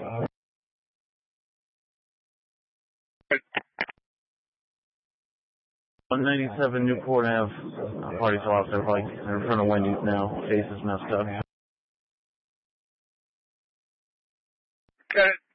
197 Newport Ave. Party's lost their bike. They're in front of Wendy's now. Face is messed up. Got it.